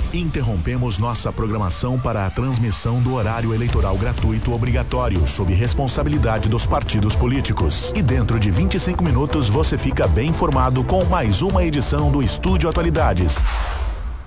Interrompemos nossa programação para a transmissão do horário eleitoral gratuito obrigatório, sob responsabilidade dos partidos políticos. E dentro de 25 minutos você fica bem informado com mais uma edição do Estúdio Atualidades.